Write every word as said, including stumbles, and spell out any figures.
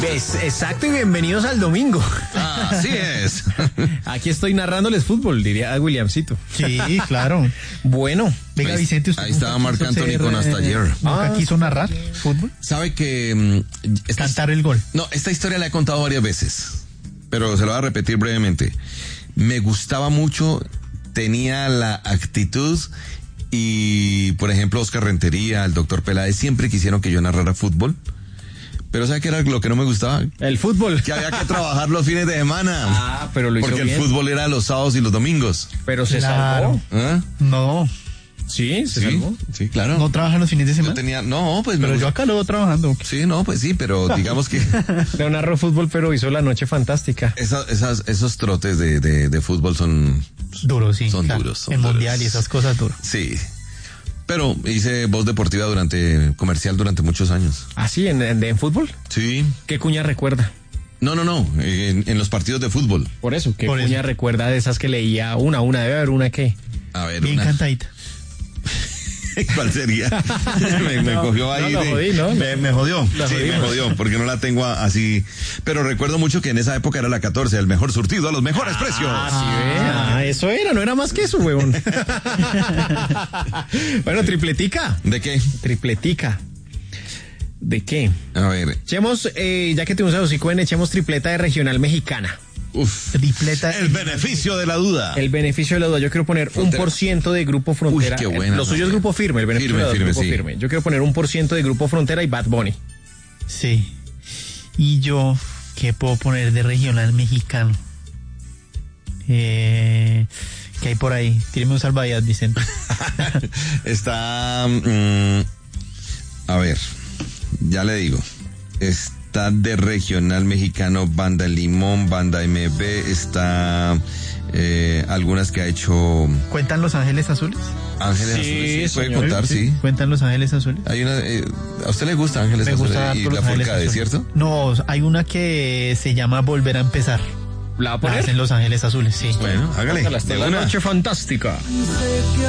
Es, exacto, y bienvenidos al domingo. Ah, así es. Aquí estoy narrándoles fútbol, diría Williamcito. Sí, claro. Bueno. Venga, Ahí- Vicente, usted ahí estaba nunca Marc quiso Anthony ser, con hasta eh, ayer. ¿Nunca Ah, quiso narrar fútbol? Sabe que... mm, esta- Cantar el gol. No, esta historia la he contado varias veces, pero se lo voy a repetir brevemente. Me gustaba mucho, tenía la actitud y, por ejemplo, Oscar Rentería, el doctor Peláez, siempre quisieron que yo narrara fútbol. Pero ¿sabe qué era lo que no me gustaba? El fútbol. Que había que trabajar los fines de semana. Ah, pero lo hizo Porque bien. el fútbol era los sábados y los domingos. Pero se Claro. salvó. ¿Ah? No, Sí, se Sí, salvó. sí, claro. no trabaja los fines de Yo semana. tenía, no, pues me Pero yo gusta- acá lo veo trabajando. Sí, no, pues sí, pero digamos que No narró fútbol, pero hizo la noche fantástica. esa- esas, esos trotes de, de, de fútbol son, Duro, sí. Son claro. duros, son El duros. mundial y esas cosas duras. sí. Pero hice voz deportiva durante, comercial durante muchos años. ¿Ah, sí? ¿En, en, en fútbol? Sí. ¿Qué cuña recuerda? No, no, no, en, en los partidos de fútbol. Por eso, ¿qué Por cuña eso. recuerda de esas que leía? Una, una, debe haber una que... A ver, Bien una- cantadita. ¿cuál sería? me, me No, cogió ahí. no, lo de- jodí, ¿no? Me, me jodió. Lo Sí, me jodimos. jodió, porque no la tengo a- así. Pero recuerdo mucho que en esa época era la catorce, el mejor surtido a los mejores precios. Ah, sí, ve. Ah, eso era, no era más que eso, huevón. Bueno, tripletica. ¿De qué? Tripletica. ¿De qué? A ver, Echemos, eh, ya que tuvimos a Dosicoen, echemos tripleta de regional mexicana. uf. Tripleta. El beneficio de la duda. El beneficio de la duda. Yo quiero poner un Frontera. por ciento de Grupo Frontera. Uy, qué buena, Lo suyo es no, Grupo Firme, el beneficio Firme, de la duda es firme, Grupo sí. Firme. Yo quiero poner un por ciento de Grupo Frontera y Bad Bunny. Sí. Y yo, ¿qué puedo poner de regional mexicano? Eh, ¿Qué hay por ahí? Tíreme un salvavidas, Vicente. Está, mm, a ver, ya le digo, está de regional mexicano Banda Limón, Banda M B, está eh, algunas que ha hecho ¿Cuentan Los Ángeles Azules? Ángeles Sí, Azules, sí, puede señor, contar, sí. ¿Cuentan Los Ángeles Azules? Hay una, eh, ¿a usted le gusta Ángeles Me Azules gusta y harto la Los Ángeles Forca de Azules. Desierto? No, hay una que se llama Volver a Empezar. ¿La va a La poner? hacen Los Ángeles Azules, sí. Bueno, hágale. Hasta de la una. noche fantástica.